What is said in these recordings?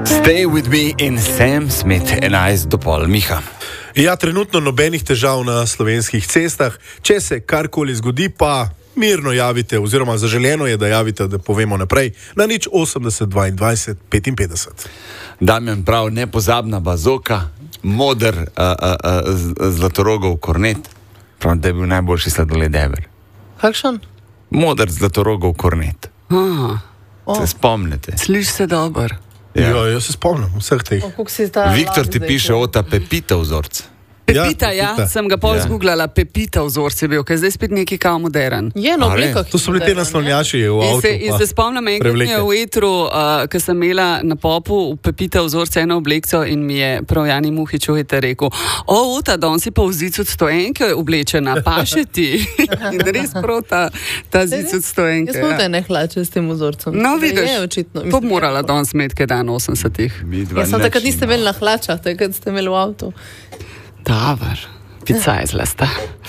Stay with me in Sam Smith, 11 do pol, Miha. Ja, trenutno nobenih težav na slovenskih cestah. Če se karkoli zgodi, pa mirno javite, oziroma zaželeno je, da javite, da povemo naprej, na 080 22 55. Damjan prav, nepozabna bazoka, moder zlatorogov kornet. Prav, da je bil najboljši sladoled ever. Kakšen? Moder zlatorogov kornet. Se spomnite? Sliši se dober. Ja, jaz se spomnim vseh teh. Viktor ti piše ota Pepita vzorc. Pepita, sem ga pol zgooglala, Pepita vzorc je bil, ker zdaj spet neki kao modern. Je na oblikah. To so bili te naslonjači v avtu. In se spomnim enkrat mi je v etru, ko sem imela na popu v Pepita vzorc eno oblekco in mi je prav Jani Muhič rekel, Ota, danes si pa v zic od stoenke oblečena, paše ti. In res prav ta zic od stoenke. Jaz smo te ne hlače s tem vzorcem. No, vidiš, Je očitno. to bi morala danes imeti, kaj dan 80-ih. Jaz sem takrat niste imeli na hlačah, takrat ste imeli v avtu. Dobar, pica je zlasta.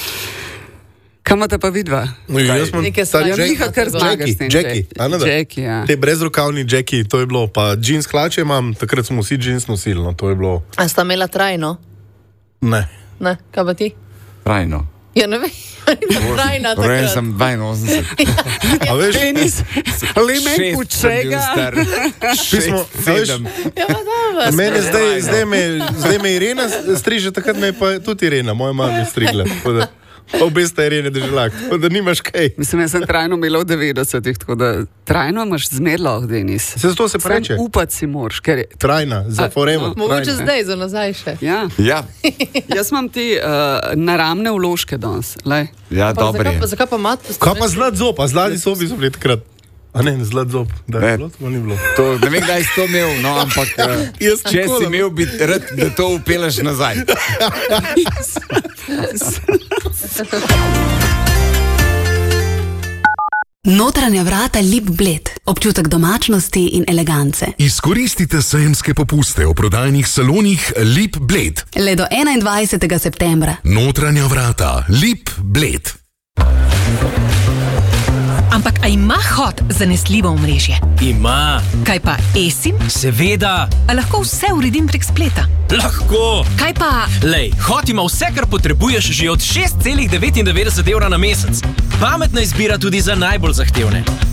Kaj imate pa vidva? Jaz imam Neke ta slabe. Miha kar zmaga s tem. Jackie, ja. Te brezrokavni Jackie, to je bilo, pa džins hlače imam, takrat smo vsi džins nosili, no, to je bilo. A sta imela trajno? Ne. Ne, kaj pa ti? Trajno. Ja, ne vem, trajna Rojen takrat. sem 82. A veš, Penis, limen kučega. pismo, a veš, Ja, pa dobro. mene zdaj me Irena striže, takrat me je pa tudi Irena, moja mama je strigla. Tako da, obe sta Irene držalak, tako da nimaš kaj. Mislim, jaz sem trajno imela v 90-ih, tako da trajno imaš zmer lahko, Denis. Se zato se preče. Sam upati si moraš, ker je... Trajna, za forever. Mogoče trajna. zdaj, za nazaj še. Ja, Ja, jaz imam ti naramne vložke danes, lej. ja, Pa dobro je. zakaj pa imate? Kaj pa zlat zob, a zlati zobi so bili takrat. A ne, zlat zob, da je Ne. bilo, to ni bilo. To, ne vem, kdaj si to imel, no, ampak Jaz če nikoli. si imel, bi rad, da to upeleš nazaj. Notranja vrata Lip Bled. Občutek domačnosti in elegance. Izkoristite sejemske popuste v prodajnih salonih Lip Bled. Le do 21. septembra. Notranja vrata Lip Bled. Ampak a ima Hot zanesljivo omrežje? Ima, Kaj pa eSIM? seveda, A lahko vse uredim prek spleta? lahko. Kaj pa... Lej, Hot ima vse, kar potrebuješ že od 6,99 evra na mesec. Pametna izbira tudi za najbolj zahtevne.